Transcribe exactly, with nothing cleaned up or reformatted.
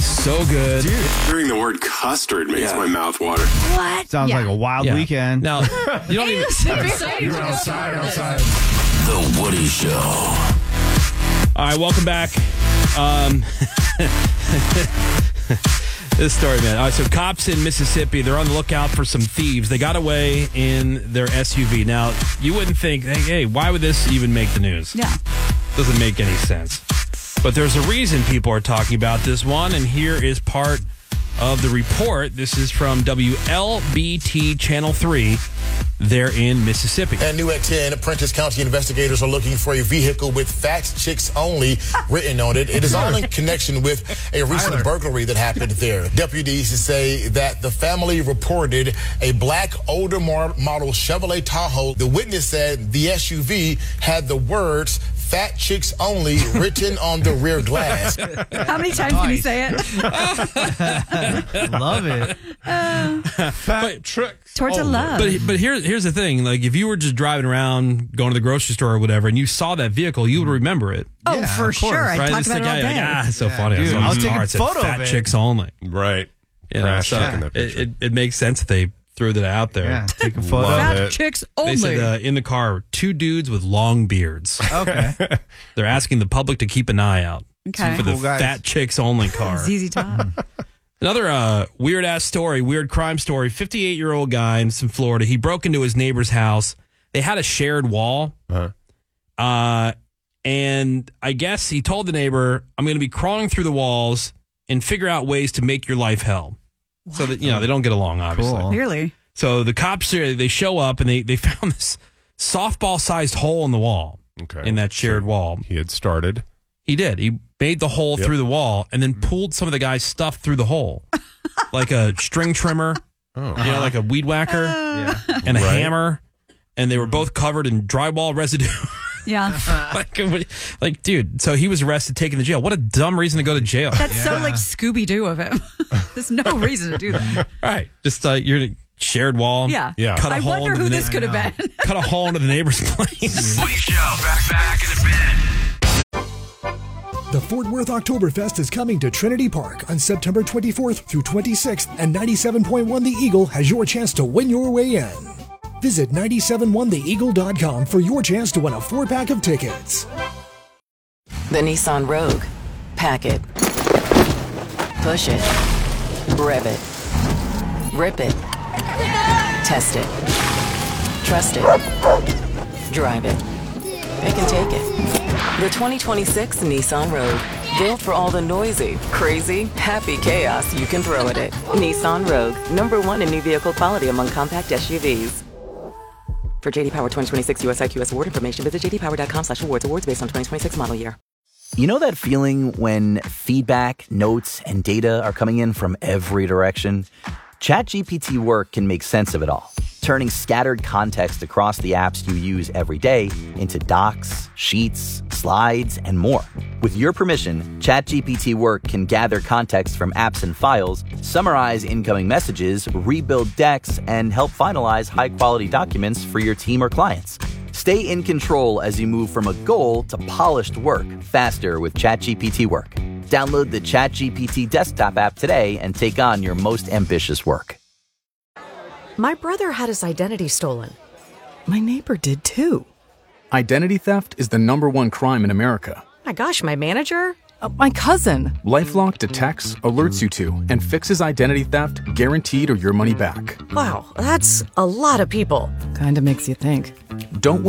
So good. Dude. Hearing the word custard makes yeah. my mouth water. What? Sounds yeah. like a wild yeah. weekend. Now, you don't even... You're outside, outside. The Woody Show. All right, welcome back. Um, this story, man. All right, so cops in Mississippi, they're on the lookout for some thieves. They got away in their S U V. Now, you wouldn't think, hey, hey why would this even make the news? Yeah. Doesn't make any sense. But there's a reason people are talking about this one, and here is part of the report. This is from W L B T Channel three. They're in Mississippi. And new at ten, Prentice County investigators are looking for a vehicle with Fat Chicks Only written on it. It is all in connection with a recent Tyler. burglary that happened there. Deputies say that the family reported a black older model Chevrolet Tahoe. The witness said the S U V had the words Fat Chicks Only written on the rear glass. How many times nice. can you say it? Love it. Uh, Fat Chicks Towards only. a love. But, but here, here's the thing. Like, if you were just driving around, going to the grocery store or whatever, and you saw that vehicle, you would remember it. Oh, yeah, for sure. I right? talked It's about the it all guy, day. like, ah, it's so yeah, funny. Dude, I I'll take a photo Fat of it. Chicks Only. Right. You know, so in that it, it, it makes sense that they threw that out there. Yeah, take a photo. Fat it. Chicks Only. They said uh, in the car, two dudes with long beards. Okay. They're asking the public to keep an eye out Okay. for the Cool guys. Fat Chicks Only car. Z Z Top. Another uh, weird ass story, weird crime story. fifty-eight year old guy in some Florida. He broke into his neighbor's house. They had a shared wall. Uh-huh. Uh, and I guess he told the neighbor, I'm going to be crawling through the walls and figure out ways to make your life hell. What? So that, you know, they don't get along, obviously. Cool. Clearly. So the cops, they show up and they, they found this softball sized hole in the wall. Okay. In that shared so wall. He had started. He did. He made the hole Yep. through the wall and then pulled some of the guy's stuff through the hole. Like a string trimmer, Oh. you know, like a weed whacker Yeah. and a Right. hammer. And they were both covered in drywall residue. Yeah. like, like, dude, so he was arrested, taken to jail. What a dumb reason to go to jail. That's so Yeah. like Scooby-Doo of him. There's no reason to do that. Right. Just uh, you're in a shared wall. Yeah. Yeah. Cut a I hole wonder into who the this na- could have been. Cut a hole into the neighbor's place. Woody Show. Back, back in a bit. The Fort Worth Oktoberfest is coming to Trinity Park on September twenty-fourth through twenty-sixth, and ninety-seven point one The Eagle has your chance to win your way in. Visit nine seven one the eagle dot com for your chance to win a four-pack of tickets. The Nissan Rogue. Pack it. Push it. Rev it. Rip it. Test it. Trust it. Drive it. It can take it. The twenty twenty-six Nissan Rogue. Built for all the noisy, crazy, happy chaos you can throw at it. Nissan Rogue. Number one in new vehicle quality among compact S U Vs. For J D Power twenty twenty-six U S I Q S award information, visit j d power dot com slash awards. Awards based on twenty twenty-six model year. You know that feeling when feedback, notes, and data are coming in from every direction? ChatGPT Work can make sense of it all, turning scattered context across the apps you use every day into docs, sheets, slides, and more. With your permission, ChatGPT Work can gather context from apps and files, summarize incoming messages, rebuild decks, and help finalize high-quality documents for your team or clients. Stay in control as you move from a goal to polished work faster with ChatGPT Work. Download the ChatGPT desktop app today and take on your most ambitious work. My brother had his identity stolen. My neighbor did too. Identity theft is the number one crime in America. My gosh, my manager? Uh, my cousin. LifeLock detects, alerts you to, and fixes identity theft guaranteed or your money back. Wow, that's a lot of people. Kinda makes you think. Don't wait.